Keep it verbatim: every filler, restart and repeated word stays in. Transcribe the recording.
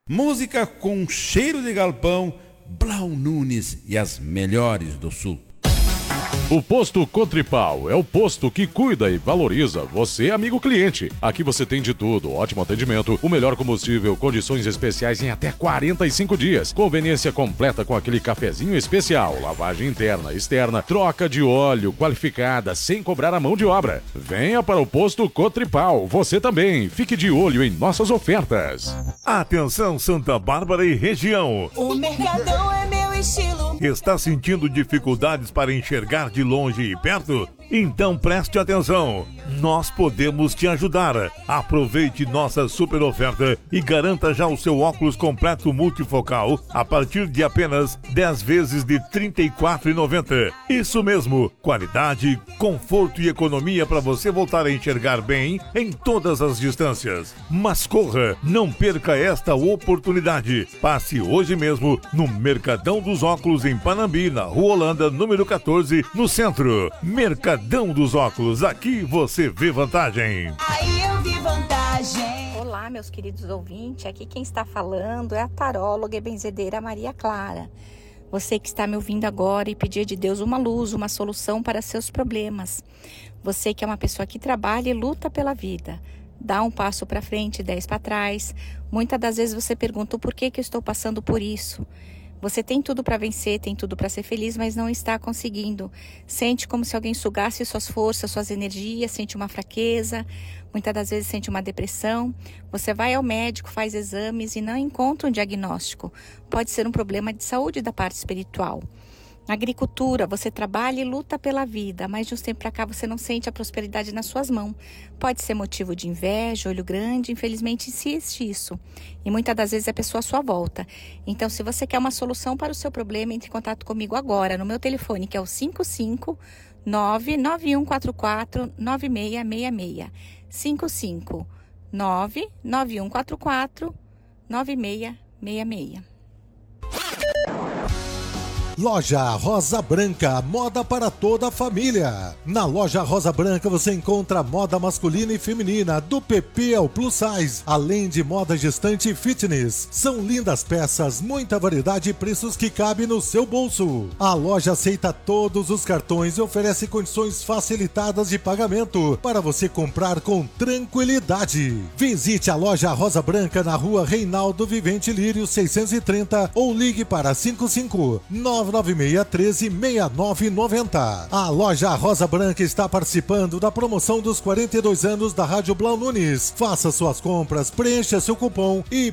Música com cheiro de galpão, Blau Nunes e as melhores do sul. O Posto Cotripal é o posto que cuida e valoriza você, amigo cliente. Aqui você tem de tudo, ótimo atendimento, o melhor combustível, condições especiais em até quarenta e cinco dias, conveniência completa com aquele cafezinho especial, lavagem interna, externa, troca de óleo qualificada, sem cobrar a mão de obra. Venha para o Posto Cotripal, você também. Fique de olho em nossas ofertas. Atenção, Santa Bárbara e região. O Mercadão é meu estilo. Está sentindo dificuldades para enxergar de longe e perto? Então preste atenção, nós podemos te ajudar. Aproveite nossa super oferta e garanta já o seu óculos completo multifocal a partir de apenas dez vezes de trinta e quatro reais e noventa centavos. Isso mesmo, qualidade, conforto e economia para você voltar a enxergar bem em todas as distâncias. Mas corra, não perca esta oportunidade. Passe hoje mesmo no Mercadão dos Óculos em Panambi, na Rua Holanda, número quatorze, no centro. Mercadão dos Óculos, aqui você vê vantagem. Aí eu vi vantagem. Olá, meus queridos ouvintes, aqui quem está falando é a taróloga e benzedeira Maria Clara. Você que está me ouvindo agora e pedir de Deus uma luz, uma solução para seus problemas. Você que é uma pessoa que trabalha e luta pela vida. Dá um passo para frente, dez para trás. Muitas das vezes você pergunta por que que eu estou passando por isso. Você tem tudo para vencer, tem tudo para ser feliz, mas não está conseguindo. Sente como se alguém sugasse suas forças, suas energias, sente uma fraqueza, muitas das vezes sente uma depressão. Você vai ao médico, faz exames e não encontra um diagnóstico. Pode ser um problema de saúde da parte espiritual. Na agricultura, você trabalha e luta pela vida, mas de uns tempos para cá você não sente a prosperidade nas suas mãos. Pode ser motivo de inveja, olho grande, infelizmente existe isso. E muitas das vezes é a pessoa à sua volta. Então, se você quer uma solução para o seu problema, entre em contato comigo agora, no meu telefone, que é o cinco cinco nove nove um quatro quatro nove seis seis seis. cinco cinco nove nove um quatro quatro nove seis seis seis. Loja Rosa Branca, moda para toda a família. Na Loja Rosa Branca você encontra moda masculina e feminina, do P P ao Plus Size, além de moda gestante e fitness. São lindas peças, muita variedade e preços que cabem no seu bolso. A loja aceita todos os cartões e oferece condições facilitadas de pagamento para você comprar com tranquilidade. Visite a Loja Rosa Branca na Rua Reinaldo Vivente Lírio seiscentos e trinta ou ligue para cinco cinco nove nove seis um três seis nove nove zero. A Loja Rosa Branca está participando da promoção dos quarenta e dois anos da Rádio Blau Nunes. Faça suas compras, preencha seu cupom e